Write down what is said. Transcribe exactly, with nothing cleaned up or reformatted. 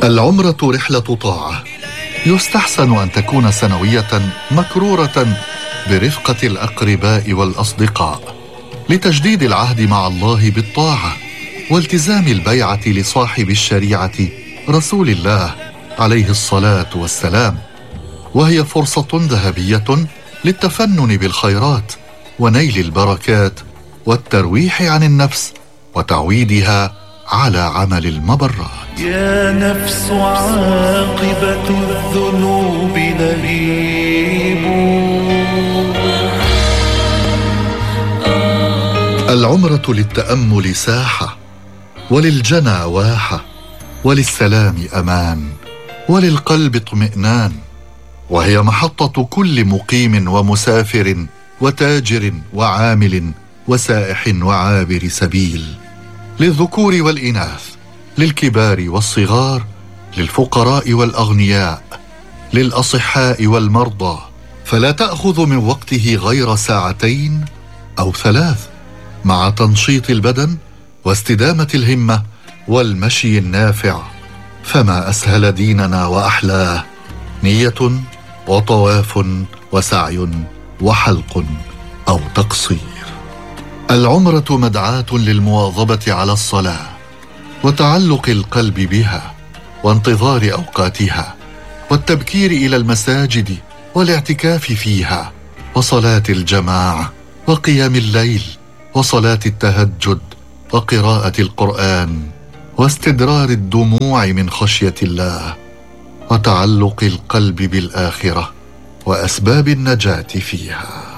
العمرة رحلة طاعة، يستحسن أن تكون سنوية مكرورة برفقة الأقرباء والأصدقاء، لتجديد العهد مع الله بالطاعة والتزام البيعة لصاحب الشريعة رسول الله عليه الصلاة والسلام. وهي فرصة ذهبية للتفنن بالخيرات ونيل البركات والترويح عن النفس وتعويدها على عمل المبرات. يا نفس عاقبة الذنوب لهيب. العمرة للتأمل ساحة، وللجنى واحة، وللسلام أمان، وللقلب اطمئنان، وهي محطة كل مقيم ومسافر وتاجر وعامل وسائح وعابر سبيل، للذكور والإناث، للكبار والصغار، للفقراء والأغنياء، للأصحاء والمرضى، فلا تأخذ من وقته غير ساعتين أو ثلاث، مع تنشيط البدن واستدامة الهمة والمشي النافع. فما أسهل ديننا وأحلاه، نية وطواف وسعي وحلق أو تقصير. العمرة مدعاة للمواظبة على الصلاة وتعلق القلب بها وانتظار أوقاتها، والتبكير إلى المساجد والاعتكاف فيها، وصلاة الجماعة وقيام الليل وصلاة التهجد وقراءة القرآن واستدرار الدموع من خشية الله، وتعلق القلب بالآخرة وأسباب النجاة فيها.